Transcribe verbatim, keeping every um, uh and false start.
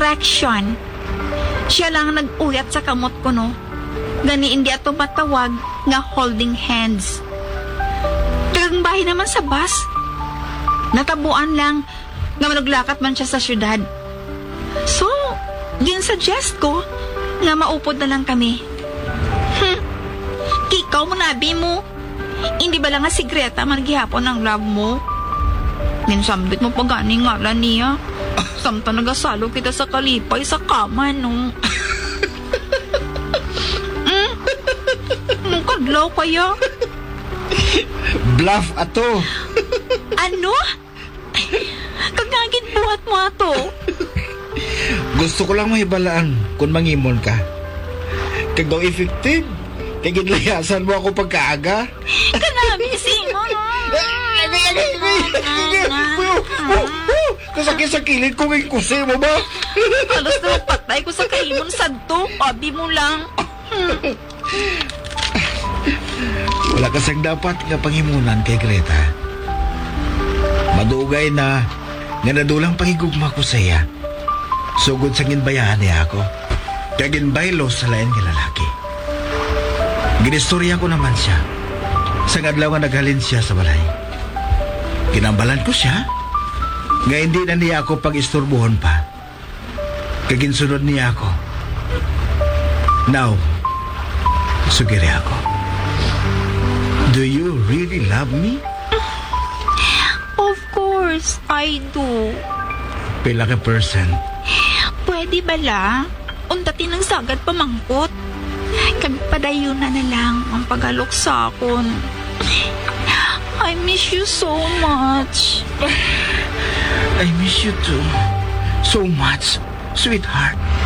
Correction. Siya lang nag-uyat sa kamot ko, no? Gani hindi ato matawag nga holding hands. Tagang bahay naman sa bus. Natabuan lang nga manuglakat man siya sa syudad. So, gin-suggest ko nga maupod na lang kami. Hmm. Kikaw mo nabi mo. Hindi ba lang nga si Greta man gihapon ang love mo? Ginsambit mo pa gani ngalan niya. Samta nagasalo kita sa kalipay sa kama, no? Mm? Anong kadlaw kaya? Bluff ato. Ano? Kagagin buhat mo ato. Gusto ko lang mahibalaan kung mangimon ka. Kag daw effective. Kag gidlayasan mo ako pagkaaga. Kanabi si mo. Kasakit sa kilid ko ngayon kusi mo ba? Alas na patay ko sa kahimon sadto. Abi mo lang. Hmm. Wala kasang dapat nga pangimunan kay Greta. Madugay na nga nadulang pangigugma ko sa iya. Sugod sa ginbayaan niya ako. Kaya ginbaylo sa lain nga lalaki. Ginistorya ko naman siya. Sa adlaw nga naghalin siya sa balay. Kinambalan ko siya. Nga hindi na niya ako pag-isturbuhon pa. Kaginsunod niya ako. Now, sugiri ako. Do you really love me? Of course, I do. Pila ka person? Pwede bala? Untatin ng sagad pamangkot. Kagpadayon na na lang ang paghalok sa akon. I miss you so much. I miss you too. So much, sweetheart.